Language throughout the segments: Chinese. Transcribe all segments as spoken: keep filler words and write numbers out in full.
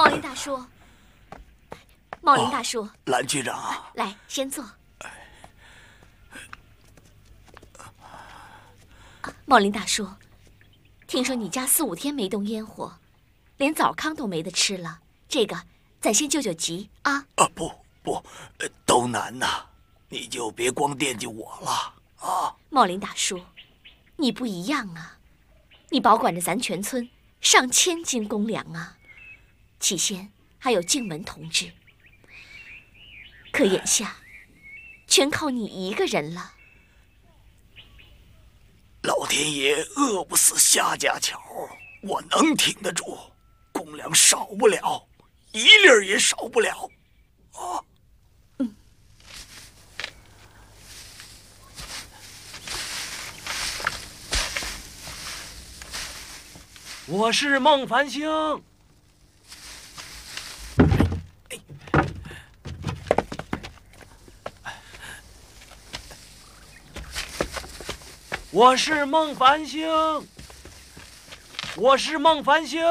茂林大叔，茂林大叔，哦、 蓝局长， 来，先坐。茂林大叔，听说你家四五天没动烟火，连枣糠都没得吃了，这个咱先救救急啊！ 啊不不，都难呐，你就别光惦记我了啊！ 茂林大叔，你不一样啊，你保管着咱全村上千斤公粮啊，起先还有静文同志，可眼下全靠你一个人了。 老天爷饿不死瞎家巧，我能挺得住，公粮少不了，一粒儿也少不了啊！ 嗯。 我是孟繁星。我是孟繁星，我是孟繁星。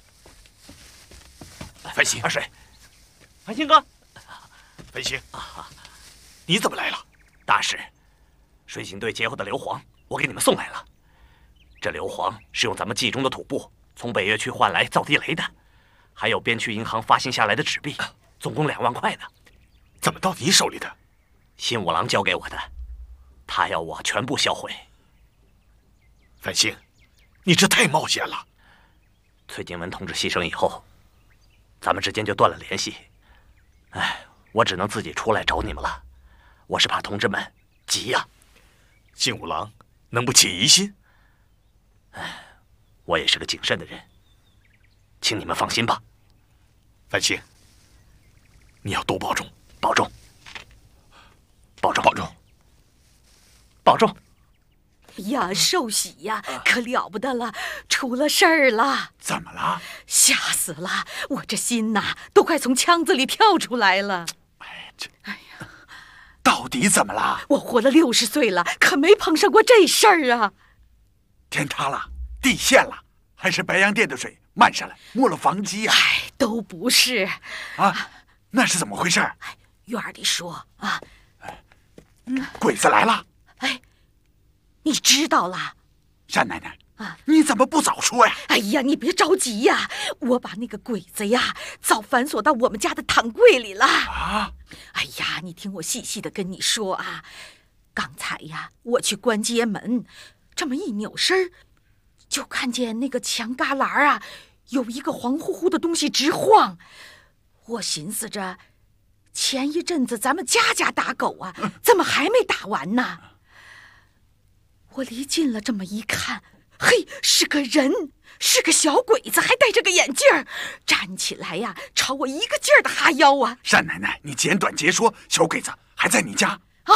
繁星， 二水，繁星哥， 繁星，你怎么来了？ 大使，水警队截获的硫磺，我给你们送来了。这硫磺是用咱们冀中的土布从北岳区换来造地雷的，还有边区银行发行下来的纸币，总共两万块呢。 怎么到你手里的？ 新五郎交给我的，他要我全部销毁。 繁星，你这太冒险了。 崔景文同志牺牲以后，咱们之间就断了联系。哎，我只能自己出来找你们了。我是怕同志们急呀。 新五郎能不起疑心？ 哎，我也是个谨慎的人，请你们放心吧。 繁星，你要多保重， 保重，保重， 保重， 保重。 呀，寿喜呀，可了不得了，出了事儿了！ 怎么了？ 吓死了！我这心呐，都快从腔子里跳出来了。 哎，这，哎呀，到底怎么了？ 我活了六十岁了，可没碰上过这事儿啊！ 天塌了，地陷了，还是白洋淀的水漫上来，没了房基呀！ 哎，都不是。 啊，那是怎么回事？ 哎，院里说啊， 嗯，鬼子来了。 哎。你知道了， 单奶奶啊，你怎么不早说呀？ 哎呀，你别着急呀，我把那个鬼子呀早反锁到我们家的堂柜里了。 啊！ 哎呀，你听我细细的跟你说啊，刚才呀，我去关街门，这么一扭身，就看见那个墙旮旯啊，有一个黄乎乎的东西直晃。我寻思着，前一阵子咱们家家打狗啊，怎么还没打完呢？我离近了这么一看，嘿，是个人，是个小鬼子，还戴着个眼镜儿，站起来呀，朝我一个劲儿的哈腰啊！ 单奶奶，你简短截说，小鬼子还在你家啊？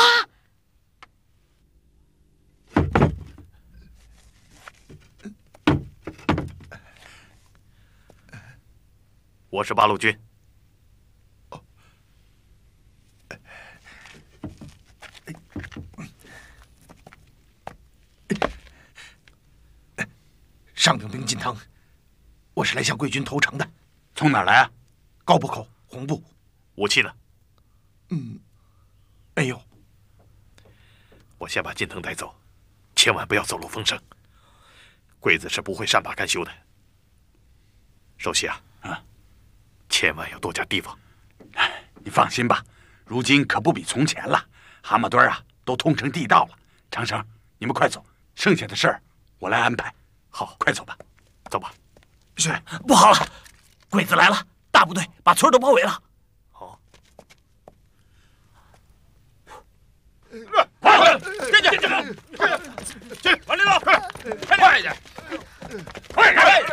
我是八路军。上等兵金汤，我是来向贵军投诚的。从哪儿来啊？高步口红布。武器呢？嗯，没有。我先把金藤带走，千万不要走漏风声。鬼子是不会善罢甘休的。首席啊，啊，千万要多加提防。哎，你放心吧，如今可不比从前了，蛤蟆墩啊都通成地道了。长生，你们快走，剩下的事儿我来安排。好，快走吧，走吧。是， 不好了，鬼子来了，大部队把村都包围了。